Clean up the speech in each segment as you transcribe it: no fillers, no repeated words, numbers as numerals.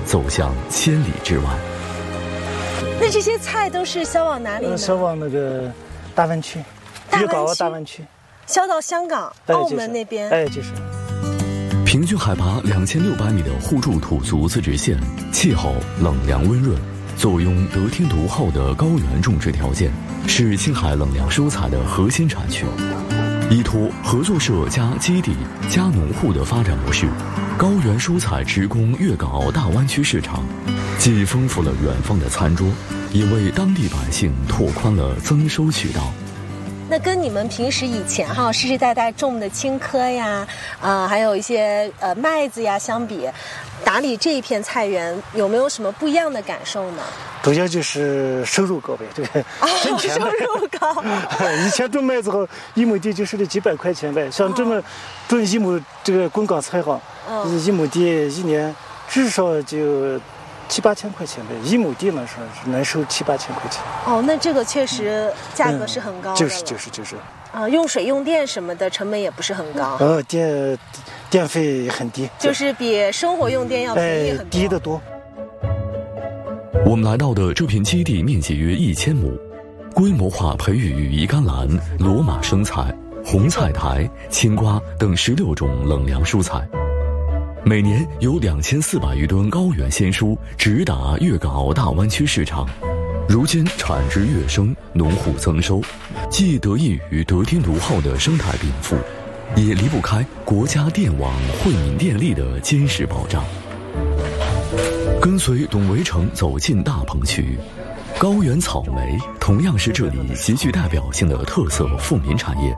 走向千里之外。 那这些菜都是销往哪里呢？ 销往那个大湾区，粤港澳大湾区， 销到香港、澳门那边。 就是。 平均海拔2600米的互助土族自治县，气候冷凉温润，坐拥得天独厚的高原种植条件，是青海冷凉蔬菜的核心产区。依托合作社加基地加农户的发展模式，高原蔬菜直供粤港澳大湾区市场，既丰富了远方的餐桌，也为当地百姓拓宽了增收渠道。 那跟你们平时以前世世代代种的青稞呀，还有一些麦子呀相比，打理这一片菜园有没有什么不一样的感受呢？ 主要就是收入高呗，这个挣钱收入高。 以前种麦子后，1亩地就是几百块钱呗，像这么种1亩这个滚岗菜1亩地一年至少就7、8千块钱呗，1亩地嘛是能收7、8千块钱。 那这个确实价格是很高的。就是。用水用电什么的成本也不是很高。 电费很低， 就是比生活用电要便宜很多。 低得多。 我们来到的这片基地面积约1000亩，规模化培育羽衣甘蓝、罗马生菜、红菜苔、青瓜等16种冷凉蔬菜。每年有2400余吨高原鲜蔬直达粤港澳大湾区市场，如今产值跃升，农户增收，既得益于得天独厚的生态禀赋，也离不开国家电网惠民电力的坚实保障。跟随董维成走进大棚区，高原草莓同样是这里极具代表性的特色富民产业。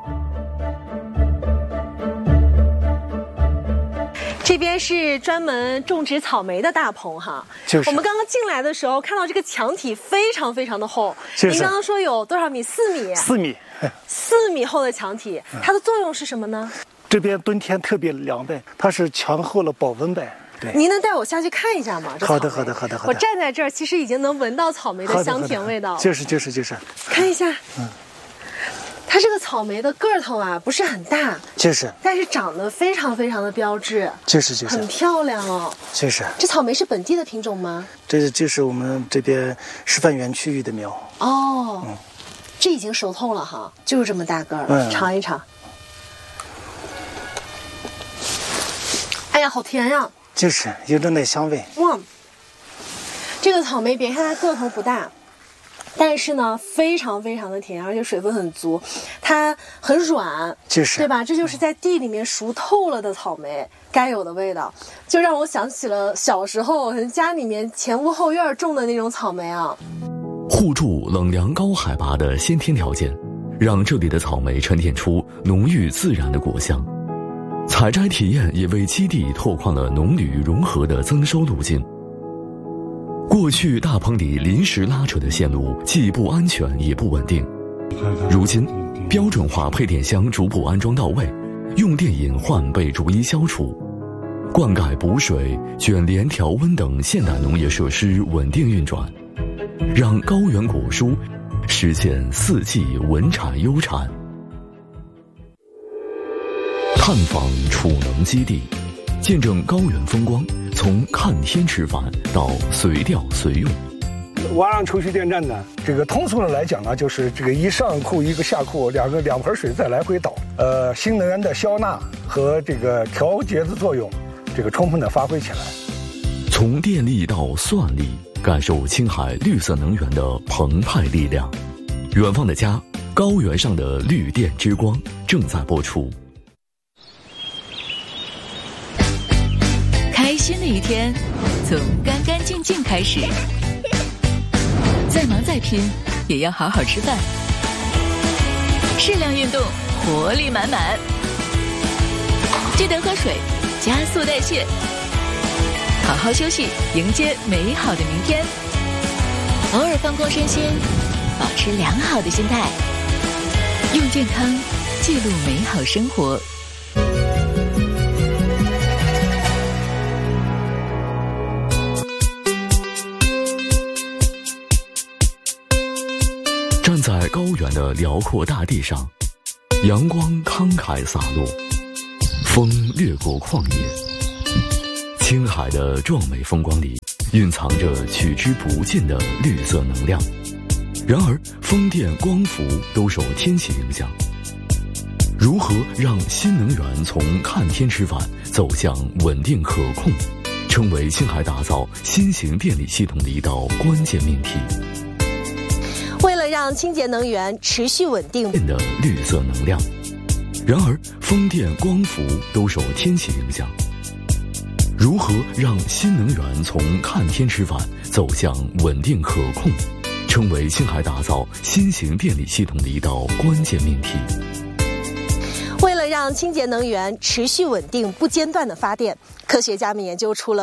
这边是专门种植草莓的大棚哈，我们刚刚进来的时候看到这个墙体非常非常的厚，您刚刚说有多少米？4米？4米，4米厚的墙体，它的作用是什么呢？ 这边冬天特别凉呗，它是强厚了保温呗。对， 您能带我下去看一下吗？ 好的。 我站在这儿，其实已经能闻到草莓的香甜味道。 就是。 看一下，它这个草莓的个头不是很大，但是长得非常非常的标致，很漂亮哦。这草莓是本地的品种吗？ 这就是我们这边示范园区域的苗。 这已经熟透了哈，就是这么大个儿，尝一尝。哎呀，好甜呀！ 有着奶香味。 哇，这个草莓别看它个头不大，但是呢非常非常的甜，而且水分很足，它很软，对吧？这就是在地里面熟透了的草莓该有的味道，就让我想起了小时候家里面前屋后院种的那种草莓啊。 互助冷凉高海拔的先天条件，让这里的草莓沉淀出浓郁自然的果香。采摘体验也为基地拓宽了农旅融合的增收路径。过去大棚里临时拉扯的线路既不安全也不稳定，如今标准化配电箱逐步安装到位，用电隐患被逐一消除，灌溉补水、卷帘调温等现代农业设施稳定运转，让高原果蔬实现4季稳产优产。探访储能基地，见证高原风光，从看天吃饭到随调随用。 瓦朗储蓄电站呢，这个通俗的来讲呢，就是这个一上库一个下库，两盆水再来回倒，新能源的消纳和这个调节的作用，这个充分的发挥起来。 从电力到算力，感受青海绿色能源的澎湃力量。远方的家，高原上的绿电之光正在播出。 开心的一天，从干干净净开始。再忙再拼，也要好好吃饭。适量运动，活力满满。记得喝水，加速代谢。好好休息，迎接美好的明天。偶尔放空身心，保持良好的心态。用健康记录美好生活。 站在高原的辽阔大地上，阳光慷慨洒落，风掠过旷野，青海的壮美风光里， 蕴藏着取之不尽的绿色能量。然而，风电、光伏都受天气影响。如何让新能源从看天吃饭走向稳定可控，成为青海打造新型电力系统的一道关键命题。 为了让清洁能源持续稳定的绿色能量，然而风电、光伏都受天气影响。如何让新能源从看天吃饭走向稳定可控，成为青海打造新型电力系统的一道关键命题。 为了让清洁能源持续稳定不间断的发电，科学家们研究出了